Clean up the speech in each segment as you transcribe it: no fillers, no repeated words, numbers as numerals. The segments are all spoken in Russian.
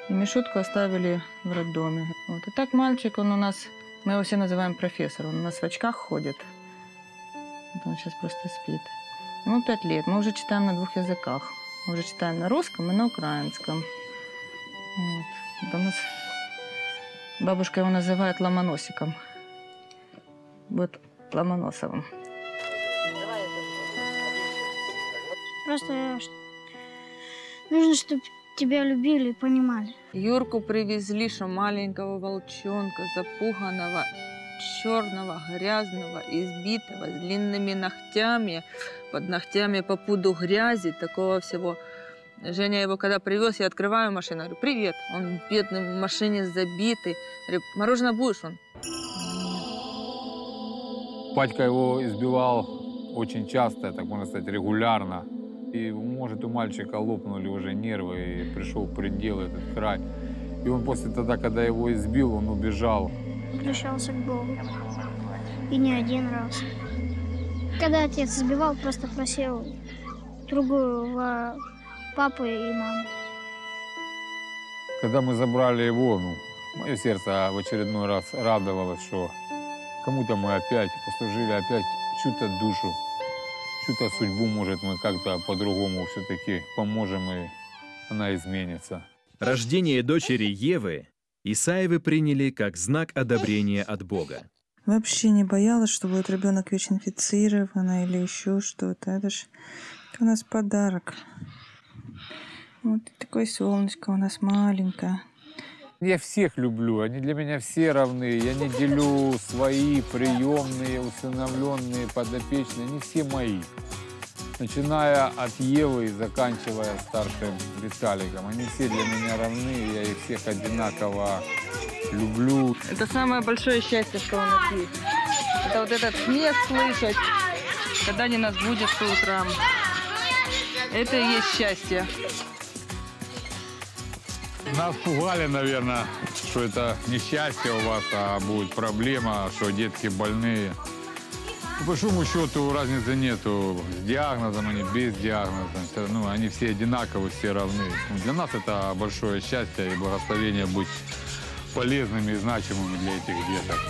И Мишутку оставили в роддоме. Вот. И так мальчик, он у нас, мы его все называем профессор, он у нас в очках ходит. Вот он сейчас просто спит. Ему 5 лет, мы уже читаем на 2 языках. Мы уже читаем на русском и на украинском. Вот. Это у нас бабушка его называет Ломоносиком. Вот Ломоносовым. Просто нужно, чтобы тебя любили и понимали. Юрку привезли, что маленького волчонка, запуганного, черного, грязного, избитого, с длинными ногтями, под ногтями по пуду грязи, такого всего. Женя его когда привез, я открываю машину, говорю, привет. Он бедный, в машине забитый. Говорю, мороженое будешь? Он? Батька его избивал очень часто, так можно сказать, регулярно. И, может, у мальчика лопнули уже нервы, и пришел предел этот край. И он после тогда, когда его избил, он убежал. Обращался к Богу. И не один раз. Когда отец избивал, просто просил другую папу и маму. Когда мы забрали его, мое сердце в очередной раз радовалось, что кому-то мы опять послужили, опять чью-то душу, чью-то судьбу, может, мы как-то по-другому все-таки поможем, и она изменится. Рождение дочери Евы Исаевы приняли как знак одобрения от Бога. Вообще не боялась, что будет ребенок ВИЧ-инфицированный или еще что-то. Это ж у нас подарок. Вот такое солнышко у нас маленькое. Я всех люблю, они для меня все равны. Я не делю свои, приемные, усыновленные, подопечные. Они все мои. Начиная от Евы и заканчивая старшим Виталиком. Они все для меня равны, я их всех одинаково люблю. Это самое большое счастье, что у нас есть. Это вот этот смех слышать, когда они нас будут по утрам. Это и есть счастье. Нас пугали, наверное, что это несчастье у вас, а будет проблема, что детки больные. По большому счету разницы нету. С диагнозом они, без диагноза. Ну, они все одинаковые, все равны. Для нас это большое счастье и благословение быть полезными и значимыми для этих деток.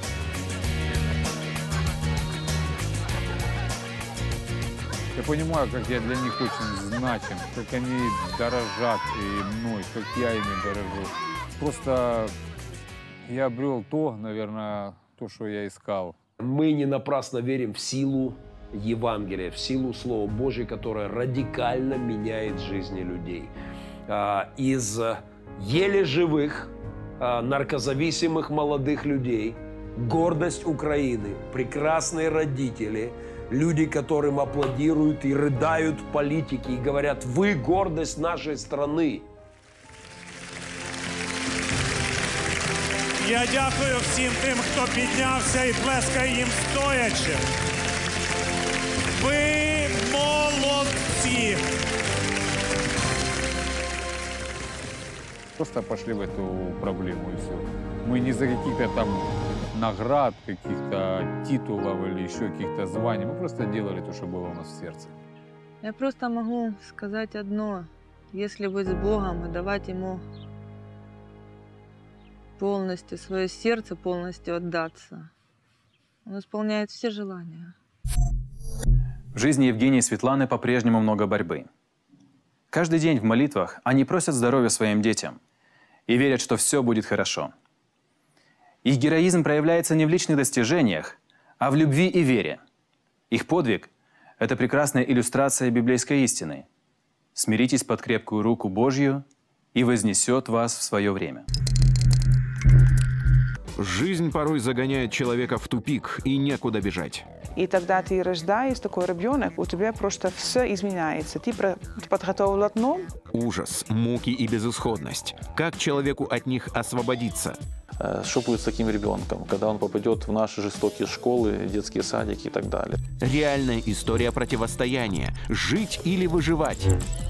Я понимаю, как я для них очень значим, как они дорожат и мной, как я ими дорожу. Просто я обрел то, наверное, то, что я искал. Мы не напрасно верим в силу Евангелия, в силу Слова Божьего, которое радикально меняет жизни людей. Из еле живых, наркозависимых молодых людей, гордость Украины, прекрасные родители, люди, которым аплодируют и рыдают политики, и говорят, вы гордость нашей страны. Я дякую всім тим, хто піднявся і плескає їм стоячи. Ви молодці! Просто пошли в эту проблему и все. Мы не за каких-то там наград, каких-то титулов или еще каких-то званий. Мы просто делали то, что было у нас в сердце. Я просто могу сказать одно. Если быть с Богом и давать Ему полностью свое сердце, полностью отдаться, Он исполняет все желания. В жизни Евгении и Светланы по-прежнему много борьбы. Каждый день в молитвах они просят здоровья своим детям и верят, что все будет хорошо. Их героизм проявляется не в личных достижениях, а в любви и вере. Их подвиг – это прекрасная иллюстрация библейской истины. Смиритесь под крепкую руку Божью, и вознесет вас в свое время. Жизнь порой загоняет человека в тупик, и некуда бежать. И тогда ты рождаешь такой ребенок, у тебя просто все изменяется. Ты подготовил одно. Ужас, муки и безысходность. Как человеку от них освободиться? Что будет с таким ребенком, когда он попадет в наши жестокие школы, детские садики и так далее? Реальная история противостояния. Жить или выживать?